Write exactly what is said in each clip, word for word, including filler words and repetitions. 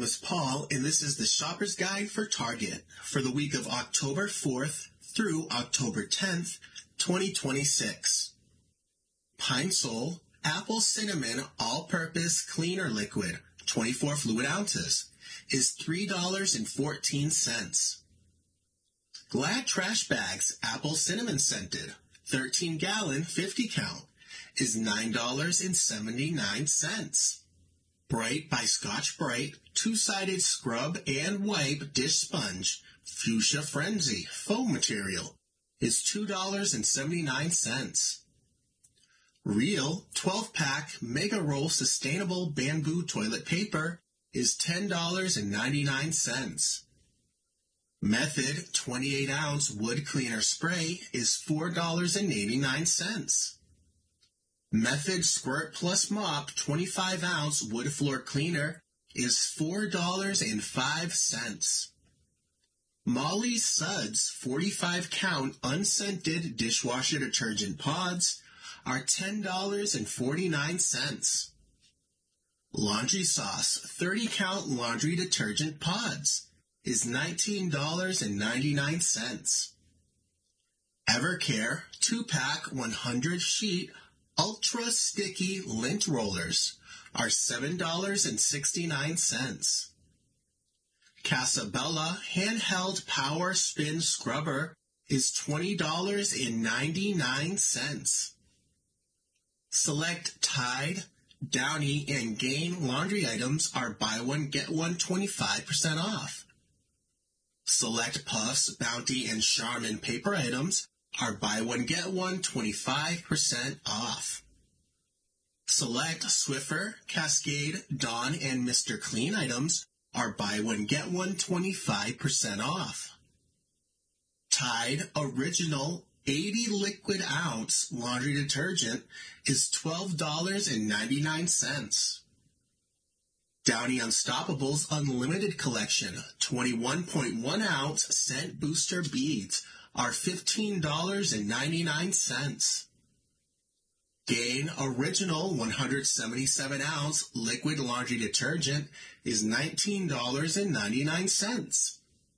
name is Paul, and this is the Shopper's Guide for Target for the week of October fourth through October tenth, twenty twenty-six. Pine Sol Apple Cinnamon All-Purpose Cleaner Liquid, twenty-four fluid ounces, is three dollars and fourteen cents. Glad Trash Bags Apple Cinnamon Scented, thirteen gallon, fifty count, is nine dollars and seventy-nine cents. Bright by Scotch-Brite Two-Sided Scrub and Wipe Dish Sponge, Fuchsia Frenzy, Foam Material, is two dollars and seventy-nine cents. Real twelve pack Mega Roll Sustainable Bamboo Toilet Paper is ten dollars and ninety-nine cents. Method twenty-eight ounce Wood Cleaner Spray is four dollars and eighty-nine cents. Method Squirt Plus Mop twenty-five ounce Wood Floor Cleaner is four dollars and five cents. Molly's Suds forty-five count Unscented Dishwasher Detergent Pods are ten dollars and forty-nine cents. Laundry Sauce thirty count Laundry Detergent Pods is nineteen dollars and ninety-nine cents. Evercare two pack one hundred sheet Ultra Sticky Lint Rollers are seven dollars and sixty-nine cents. Casabella Handheld Power Spin Scrubber is twenty dollars and ninety-nine cents. Select Tide, Downy, and Gain laundry items are buy one, get one twenty-five percent off. Select Puffs, Bounty, and Charmin paper items are buy one, get one twenty-five percent off. Select Swiffer, Cascade, Dawn, and Mister Clean items are buy one, get one twenty-five percent off. Tide Original eighty liquid ounce laundry detergent is twelve dollars and ninety-nine cents. Downy Unstoppables Unlimited Collection twenty-one point one ounce Scent Booster Beads are fifteen dollars and ninety-nine cents. Gain Original one hundred seventy-seven ounce liquid laundry detergent is nineteen dollars and ninety-nine cents.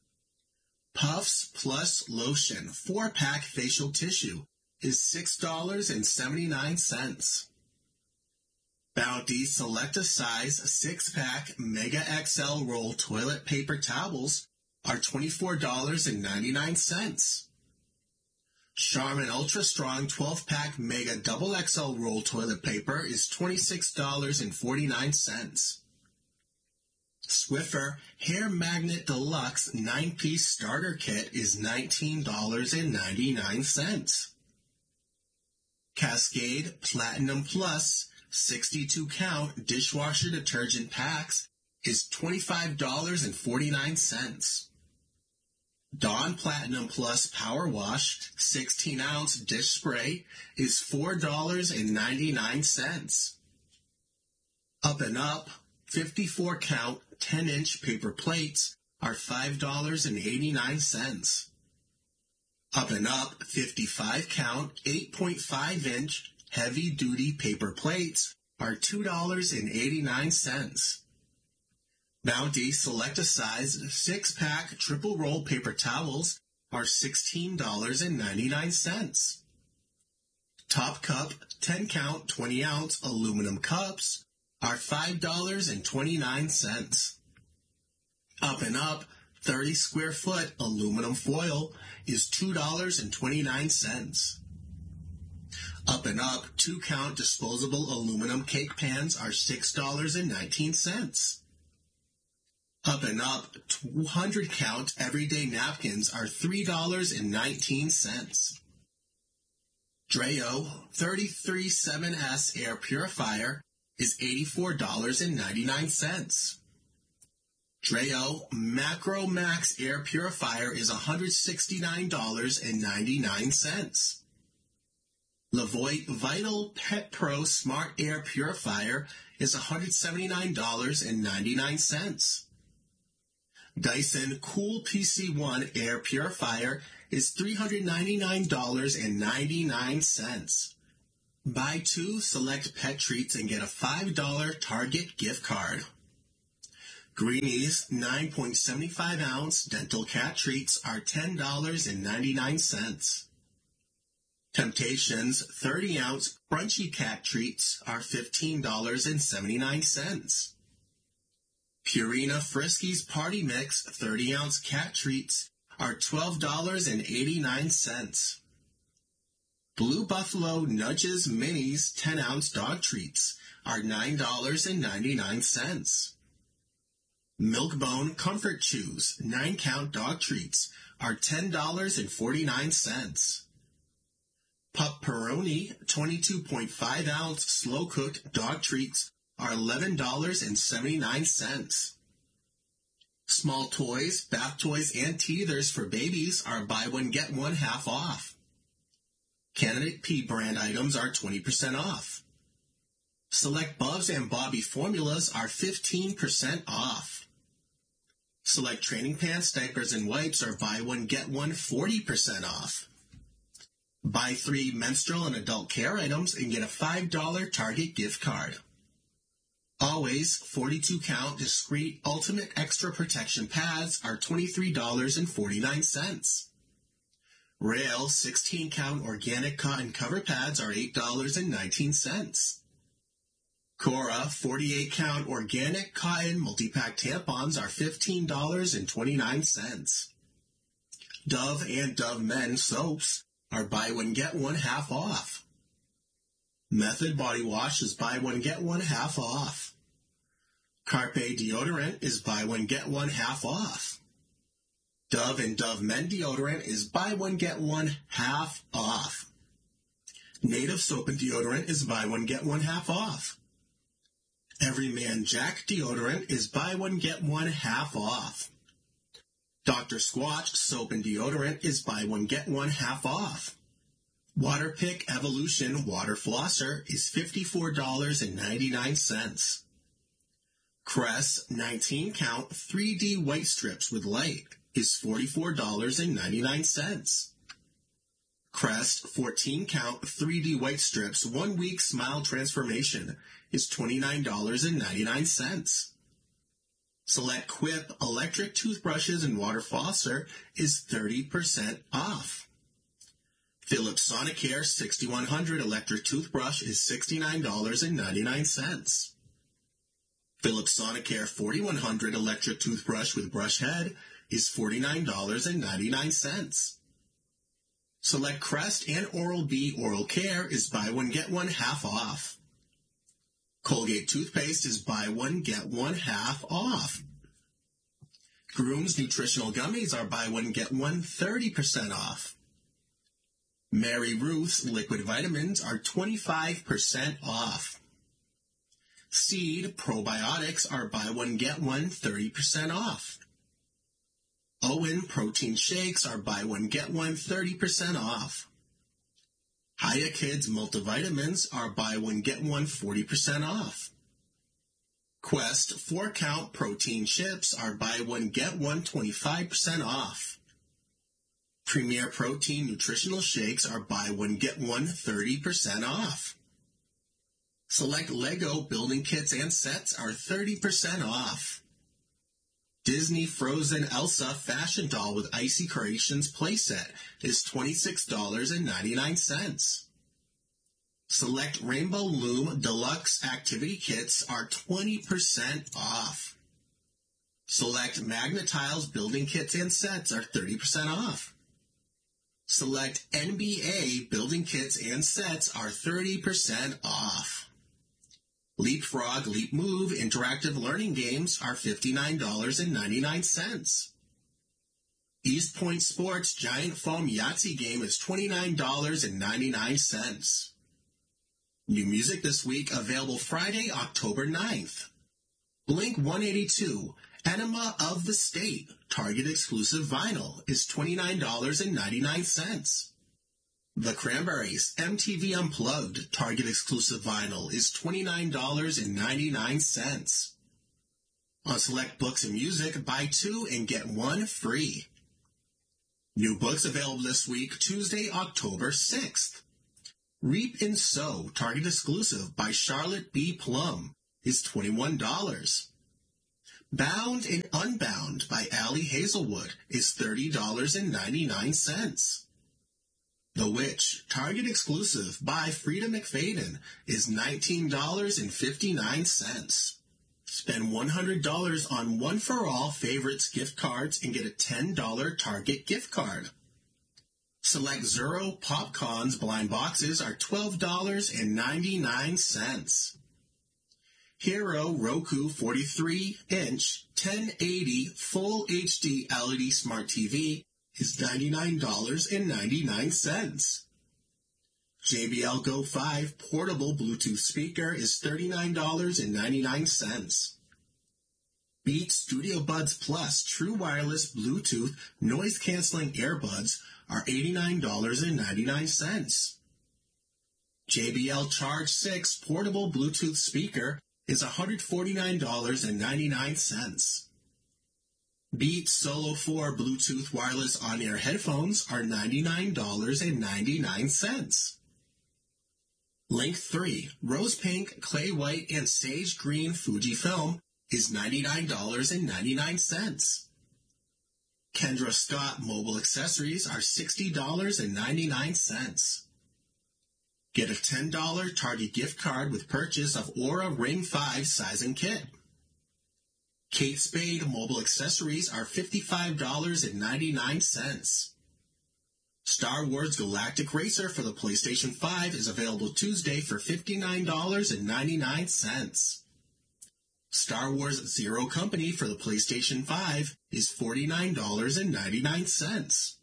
Puffs Plus Lotion four pack facial tissue is six dollars and seventy-nine cents. Bounty Select a Size six pack Mega X L Roll Toilet Paper Towels are twenty-four dollars and ninety-nine cents. Charmin Ultra Strong twelve pack Mega Double X L Roll Toilet Paper is twenty-six dollars and forty-nine cents. Swiffer Hair Magnet Deluxe nine piece Starter Kit is nineteen dollars and ninety-nine cents. Cascade Platinum Plus sixty-two count Dishwasher Detergent Packs is twenty-five dollars and forty-nine cents. Dawn Platinum Plus Power Wash sixteen ounce Dish Spray is four dollars and ninety-nine cents. Up and Up fifty-four count ten inch paper plates are five dollars and eighty-nine cents. Up and Up fifty-five count eight point five inch heavy duty paper plates are two dollars and eighty-nine cents. Bounty Select a Size six pack triple roll paper towels are sixteen dollars and ninety-nine cents. Top Cup ten count twenty ounce aluminum cups are five dollars and twenty-nine cents. Up and Up thirty square foot aluminum foil is two dollars and twenty-nine cents. Up and Up two count disposable aluminum cake pans are six dollars and nineteen cents. Up and Up two hundred count everyday napkins are three dollars and nineteen cents. Dreo thirty-three seven S Air Purifier is eighty-four dollars and ninety-nine cents. Dreo Macro Max Air Purifier is one hundred sixty-nine dollars and ninety-nine cents. Levoit Vital Pet Pro Smart Air Purifier is one hundred seventy-nine dollars and ninety-nine cents. Dyson Cool P C one Air Purifier is three hundred ninety-nine dollars and ninety-nine cents. Buy two select pet treats and get a five dollar Target gift card. Greenies nine point seven five ounce dental cat treats are ten dollars and ninety-nine cents. Temptations thirty ounce crunchy cat treats are fifteen dollars and seventy-nine cents. Purina Friskies Party Mix thirty ounce cat treats are twelve dollars and eighty-nine cents. Blue Buffalo Nudges Minis ten ounce dog treats are nine dollars and ninety-nine cents. Milk-Bone Comfort Chews nine count dog treats are ten dollars and forty-nine cents. Pup-Peroni twenty-two point five ounce slow-cooked dog treats are eleven dollars and seventy-nine cents. Small toys, bath toys, and teethers for babies are buy one get one half off. Candidate Pea brand items are twenty percent off. Select Bubs and Bobby formulas are fifteen percent off. Select training pants, diapers, and wipes are buy one get one forty percent off. Buy three menstrual and adult care items and get a five dollars Target gift card. Always forty-two count discreet ultimate extra protection pads are twenty-three dollars and forty-nine cents. Rail sixteen count organic cotton cover pads are eight dollars and nineteen cents. Cora forty-eight count organic cotton multi-pack tampons are fifteen dollars and twenty-nine cents. Dove and Dove Men soaps are buy one get one half off. Method body wash is buy one get one half off. Carpe deodorant is buy one get one half off. Dove and Dove Men deodorant is buy one get one half off. Native soap and deodorant is buy one get one half off. Everyman Jack deodorant is buy one get one half off. Doctor Squatch soap and deodorant is buy one get one half off. Waterpik Evolution water flosser is fifty-four dollars and ninety-nine cents. Crest nineteen count three D white strips with light is forty-four dollars and ninety-nine cents. Crest fourteen count three D white strips one week smile transformation is twenty-nine dollars and ninety-nine cents. Select Quip electric toothbrushes and water flosser is thirty percent off. Philips Sonicare sixty-one hundred electric toothbrush is sixty-nine dollars and ninety-nine cents. Philips Sonicare forty-one hundred electric toothbrush with brush head is forty-nine dollars and ninety-nine cents. Select Crest and Oral-B Oral Care is buy one get one half off. Colgate toothpaste is buy one get one half off. Groom's nutritional gummies are buy one get one thirty percent off. Mary Ruth's liquid vitamins are twenty-five percent off. Seed probiotics are buy one get one thirty percent off. Owen protein shakes are buy one get one thirty percent off. Hiya Kids multivitamins are buy one get one forty percent off. Quest four count protein chips are buy one get one twenty-five percent off. Premier Protein nutritional shakes are buy one get one thirty percent off. Select Lego building kits and sets are thirty percent off. Disney Frozen Elsa fashion doll with Icy Creations playset is twenty-six dollars and ninety-nine cents. Select Rainbow Loom Deluxe activity kits are twenty percent off. Select Magnetiles building kits and sets are thirty percent off. Select N B A building kits and sets are thirty percent off. Leapfrog Leap Move interactive learning games are fifty-nine dollars and ninety-nine cents. East Point Sports Giant Foam Yahtzee game is twenty-nine dollars and ninety-nine cents. New music this week available Friday, October ninth. Blink one eighty-two, Enema of the State, Target exclusive vinyl is twenty-nine dollars and ninety-nine cents. The Cranberries, M T V Unplugged, Target exclusive vinyl is twenty-nine dollars and ninety-nine cents. On select books and music, buy two and get one free. New books available this week, Tuesday, October sixth. Reap and Sow, Target exclusive by Charlotte B. Plum is twenty-one dollars. Bound and Unbound by Allie Hazelwood is thirty dollars and ninety-nine cents. The Witch, Target exclusive by Frida McFadden, is nineteen dollars and fifty-nine cents. Spend one hundred dollars on One for All Favorites gift cards and get a ten dollars Target gift card. Select Zero Popcorns blind boxes are twelve dollars and ninety-nine cents. Hero Roku forty-three inch ten eighty Full H D L E D Smart T V is ninety-nine dollars and ninety-nine cents. J B L Go five Portable Bluetooth Speaker is thirty-nine dollars and ninety-nine cents. Beats Studio Buds Plus True Wireless Bluetooth Noise Cancelling Earbuds are eighty-nine dollars and ninety-nine cents. J B L Charge six Portable Bluetooth Speaker is one hundred forty-nine dollars and ninety-nine cents. Beats Solo four Bluetooth Wireless On-Air Headphones are ninety-nine dollars and ninety-nine cents. Link three Rose Pink, Clay White, and Sage Green Fujifilm is ninety-nine dollars and ninety-nine cents. Kendra Scott Mobile Accessories are sixty dollars and ninety-nine cents. Get a ten dollars Target gift card with purchase of Aura Ring five Sizing Kit. Kate Spade Mobile Accessories are fifty-five dollars and ninety-nine cents. Star Wars Galactic Racer for the PlayStation five is available Tuesday for fifty-nine dollars and ninety-nine cents. Star Wars Zero Company for the PlayStation five is forty-nine dollars and ninety-nine cents.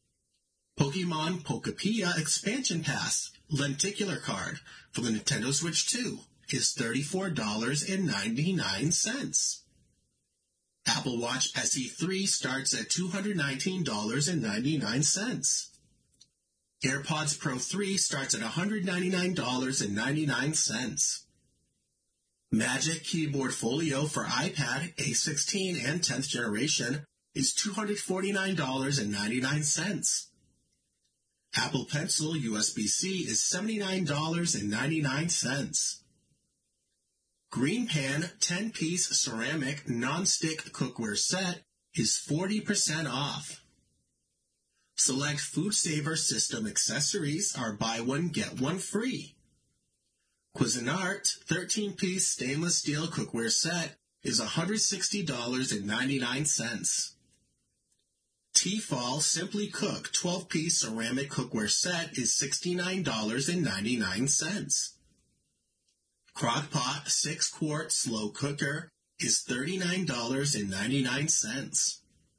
Pokemon Pokepia Expansion Pass Lenticular Card for the Nintendo Switch two is thirty-four dollars and ninety-nine cents. Apple Watch S E three starts at two hundred nineteen dollars and ninety-nine cents. AirPods Pro three starts at one hundred ninety-nine dollars and ninety-nine cents. Magic Keyboard Folio for iPad A sixteen and tenth generation is two hundred forty-nine dollars and ninety-nine cents. Apple Pencil U S B C is seventy-nine dollars and ninety-nine cents. Green Pan ten-piece ceramic non-stick cookware set is forty percent off. Select Food Saver System accessories are buy one, get one free. Cuisinart thirteen-piece stainless steel cookware set is one hundred sixty dollars and ninety-nine cents. Tefal Simply Cook twelve-piece ceramic cookware set is sixty-nine dollars and ninety-nine cents. Crock-Pot six-quart slow cooker is thirty-nine dollars and ninety-nine cents.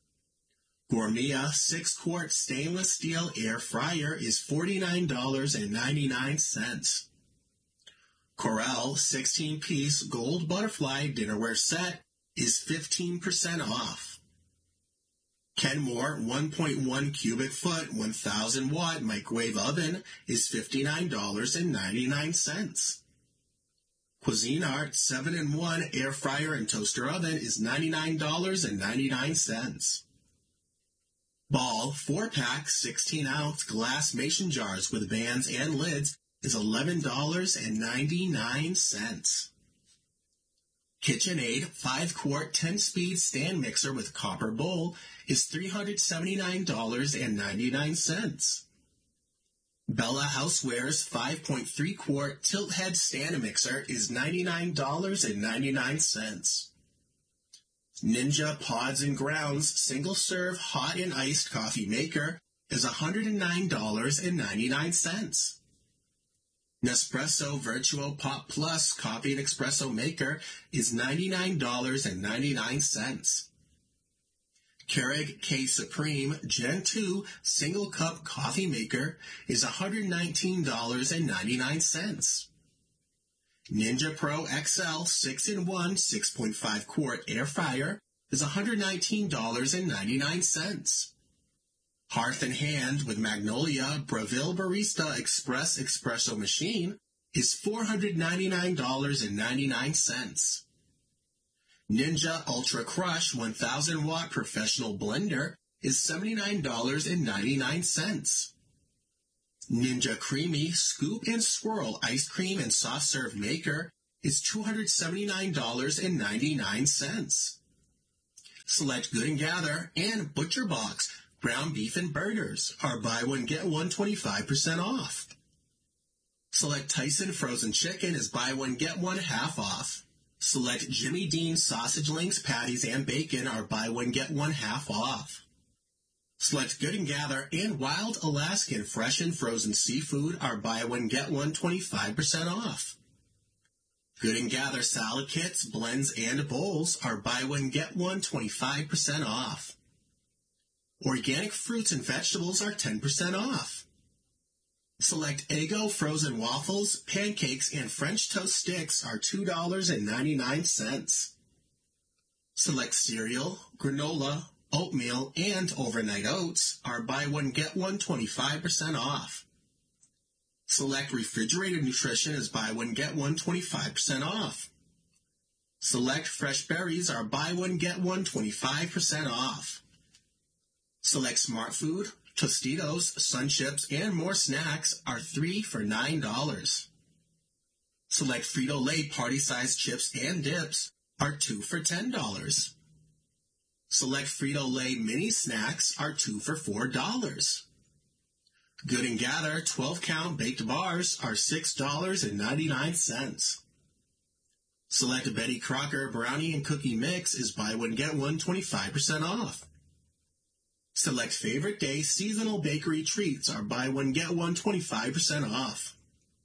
Gourmia six-quart stainless steel air fryer is forty-nine dollars and ninety-nine cents. Corelle sixteen-piece gold butterfly dinnerware set is fifteen percent off. Kenmore one point one cubic foot one thousand watt microwave oven is fifty-nine dollars and ninety-nine cents. Cuisinart seven in one air fryer and toaster oven is ninety-nine dollars and ninety-nine cents. Ball four-pack sixteen ounce glass mason jars with bands and lids is eleven dollars and ninety-nine cents. KitchenAid five-quart ten-speed stand mixer with copper bowl is three hundred seventy-nine dollars and ninety-nine cents. Bella Housewares five point three quart tilt head stand mixer is ninety-nine dollars and ninety-nine cents. Ninja Pods and Grounds single-serve hot and iced coffee maker is one hundred nine dollars and ninety-nine cents. Nespresso Virtuo Pop Plus Coffee and Espresso Maker is ninety-nine dollars and ninety-nine cents. Keurig K Supreme Gen two Single Cup Coffee Maker is one hundred nineteen dollars and ninety-nine cents. Ninja Pro X L six in one six point five quart Air Fryer is one hundred nineteen dollars and ninety-nine cents. Hearth and Hand with Magnolia Breville Barista Express Espresso Machine is four hundred ninety-nine dollars and ninety-nine cents. Ninja Ultra Crush one thousand watt Professional Blender is seventy-nine dollars and ninety-nine cents. Ninja Creamy Scoop and Swirl Ice Cream and Soft Serve Maker is two hundred seventy-nine dollars and ninety-nine cents. Select Good and Gather and Butcher Box ground beef and burgers are buy one get one twenty-five percent off. Select Tyson frozen chicken is buy one get one half off. Select Jimmy Dean sausage links, patties, and bacon are buy one get one half off. Select Good and Gather and Wild Alaskan fresh and frozen seafood are buy one get one twenty-five percent off. Good and Gather salad kits, blends, and bowls are buy one get one twenty-five percent off. Organic fruits and vegetables are ten percent off. Select Eggo frozen waffles, pancakes, and French toast sticks are two dollars and ninety-nine cents. Select cereal, granola, oatmeal, and overnight oats are buy one get one twenty-five percent off. Select refrigerated nutrition is buy one get one twenty-five percent off. Select fresh berries are buy one get one twenty-five percent off. Select Smart Food, Tostitos, Sun Chips, and more snacks are three for nine dollars. Select Frito-Lay party-sized chips and dips are two for ten dollars. Select Frito-Lay mini snacks are two for four dollars. Good and Gather twelve count baked bars are six dollars and ninety-nine cents. Select Betty Crocker brownie and cookie mix is buy one get one twenty-five percent off. Select Favorite Day seasonal bakery treats are buy one get one twenty-five percent off.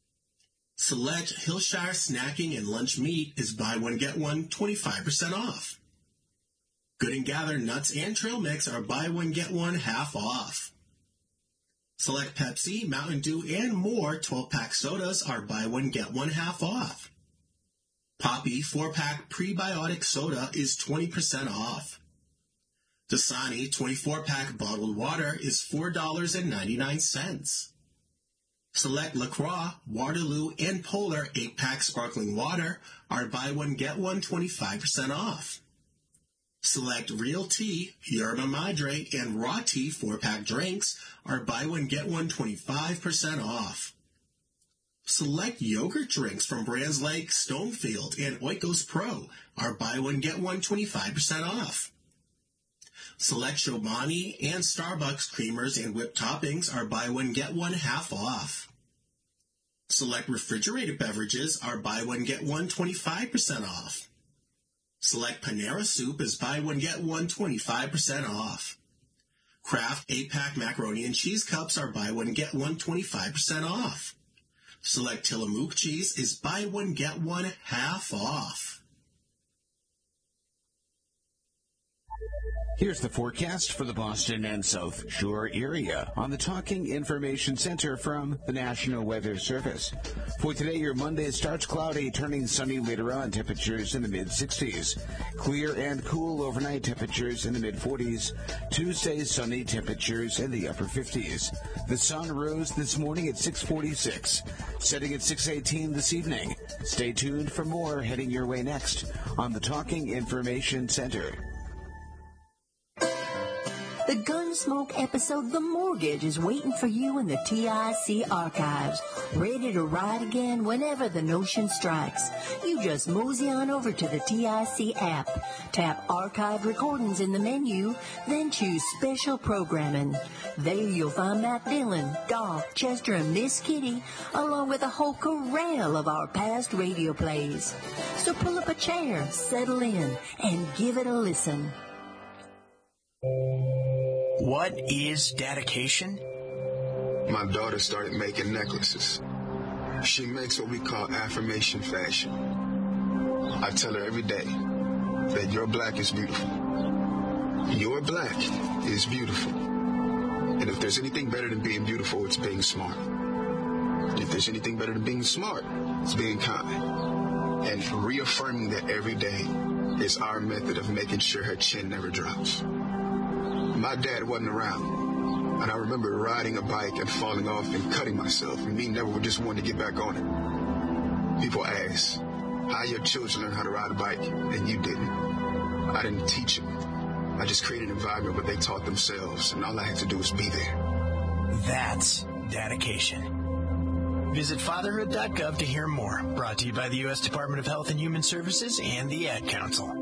Select Hillshire snacking and lunch meat is buy one get one twenty-five percent off. Good and Gather nuts and trail mix are buy one get one half off. Select Pepsi, Mountain Dew, and more twelve-pack sodas are buy one get one half off. Poppy four-pack prebiotic soda is twenty percent off. Dasani twenty-four pack bottled water is four dollars and ninety-nine cents. Select La Croix, Waterloo, and Polar eight pack sparkling water are buy one get one twenty-five percent off. Select Real Tea, Yerba Madre, and Raw Tea four pack drinks are buy one get one twenty-five percent off. Select yogurt drinks from brands like Stonefield and Oikos Pro are buy one get one twenty-five percent off. Select Chobani and Starbucks creamers and whipped toppings are buy one get one half off. Select refrigerated beverages are buy one get one twenty-five percent off. Select Panera Soup is buy one get one twenty-five percent off. Kraft eight pack macaroni and cheese cups are buy one get one twenty-five percent off. Select Tillamook cheese is buy one get one half off. Here's the forecast for the Boston and South Shore area on the Talking Information Center from the National Weather Service. For today, your Monday starts cloudy, turning sunny later on, temperatures in the mid-sixties. Clear and cool overnight, temperatures in the mid-forties. Tuesday, sunny, temperatures in the upper fifties. The sun rose this morning at six forty-six, setting at six eighteen this evening. Stay tuned for more heading your way next on the Talking Information Center. The Gunsmoke episode, The Mortgage, is waiting for you in the T I C archives, ready to ride again whenever the notion strikes. You just mosey on over to the T I C app, tap Archived Recordings in the menu, then choose Special Programming. There you'll find Matt Dillon, Doc, Chester, and Miss Kitty, along with a whole corral of our past radio plays. So pull up a chair, settle in, and give it a listen. What is dedication? My daughter started making necklaces. She makes what we call affirmation fashion. I tell her every day that your black is beautiful. Your black is beautiful. And if there's anything better than being beautiful, it's being smart. If there's anything better than being smart, it's being kind. And reaffirming that every day is our method of making sure her chin never drops. My dad wasn't around, and I remember riding a bike and falling off and cutting myself, and me never just wanted to get back on it. People ask, how your children learn how to ride a bike, and you didn't. I didn't teach them. I just created an environment where they taught themselves, and all I had to do was be there. That's dedication. Visit fatherhood dot gov to hear more. Brought to you by the U S Department of Health and Human Services and the Ad Council.